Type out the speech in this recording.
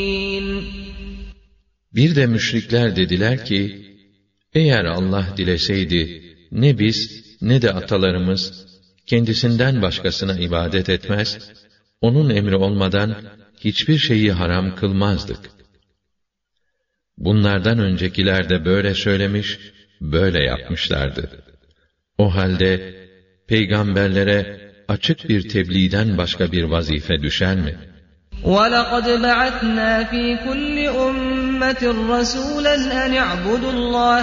Bir de müşrikler dediler ki, eğer Allah dileseydi, ne biz, ne de atalarımız, kendisinden başkasına ibadet etmez, onun emri olmadan hiçbir şeyi haram kılmazdık. Bunlardan öncekiler de böyle söylemiş, böyle yapmışlardı. O halde, peygamberlere açık bir tebliğden başka bir vazife düşer mi? وَلَقَدْ بَعَثْنَا فِي كُلِّ أُمَّةٍ رَسُولًا أَنِ اعْبُدُوا اللّٰهَ